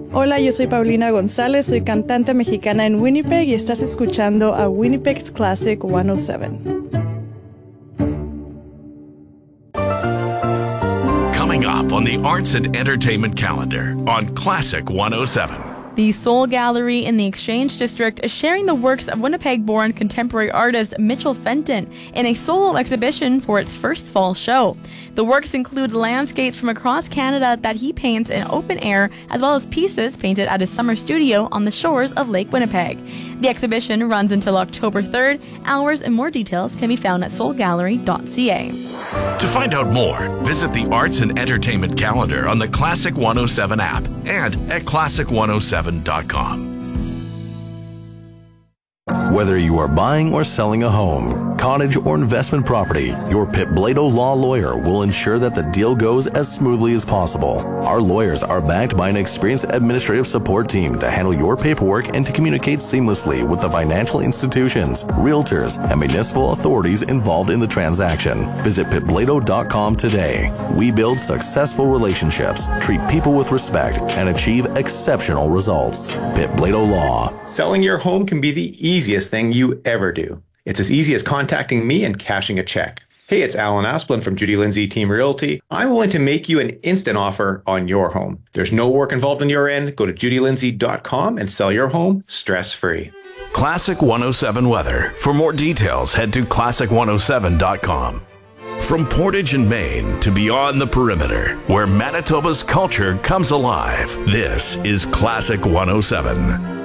Hola, yo soy Paulina González, soy cantante mexicana en Winnipeg y estás escuchando a Winnipeg's Classic 107. Coming up on the Arts and Entertainment calendar on Classic 107. The Soul Gallery in the Exchange District is sharing the works of Winnipeg-born contemporary artist Mitchell Fenton in a solo exhibition for its first fall show. The works include landscapes from across Canada that he paints in open air, as well as pieces painted at his summer studio on the shores of Lake Winnipeg. The exhibition runs until October 3rd. Hours and more details can be found at soulgallery.ca. To find out more, visit the Arts and Entertainment calendar on the Classic 107 app and at classic107.com. Whether you are buying or selling a home, cottage, or investment property, your Pitt Blado Law Lawyer will ensure that the deal goes as smoothly as possible. Our lawyers are backed by an experienced administrative support team to handle your paperwork and to communicate seamlessly with the financial institutions, realtors, and municipal authorities involved in the transaction. Visit pittblado.com today. We build successful relationships, treat people with respect, and achieve exceptional results. Pitt Blado Law. Selling your home can be the easiest thing you ever do. It's as easy as contacting me and cashing a check. Hey, it's Alan Asplund from Judy Lindsay Team Realty. I'm willing to make you an instant offer on your home. There's no work involved on your end. Go to judylindsay.com and sell your home stress-free. Classic 107 weather. For more details, head to classic107.com. From Portage in Maine to beyond the perimeter, where Manitoba's culture comes alive, this is Classic 107.